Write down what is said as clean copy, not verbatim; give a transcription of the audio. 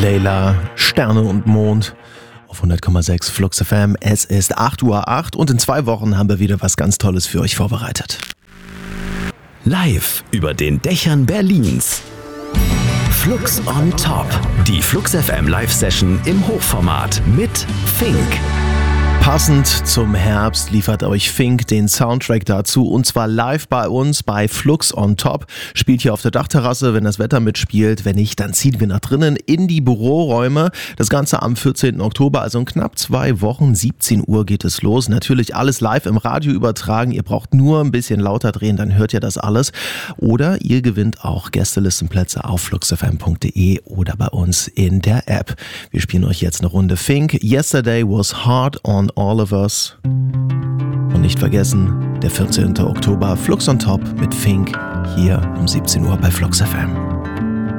Layla, Sterne und Mond auf 100,6 Flux FM. Es ist 8:08 Uhr und in 2 Wochen haben wir wieder was ganz Tolles für euch vorbereitet. Live über den Dächern Berlins. Flux on Top. Die Flux FM Live-Session im Hochformat mit Fink. Passend zum Herbst liefert euch Fink den Soundtrack dazu und zwar live bei uns bei Flux on Top. Spielt hier auf der Dachterrasse, wenn das Wetter mitspielt. Wenn nicht, dann ziehen wir nach drinnen in die Büroräume. Das Ganze am 14. Oktober, also in knapp 2 Wochen. 17 Uhr geht es los. Natürlich alles live im Radio übertragen. Ihr braucht nur ein bisschen lauter drehen, dann hört ihr das alles. Oder ihr gewinnt auch Gästelistenplätze auf fluxfm.de oder bei uns in der App. Wir spielen euch jetzt eine Runde Fink. Yesterday was hard on all of us. Und nicht vergessen, der 14. Oktober, Flux on Top mit Fink hier um 17 Uhr bei Flux FM.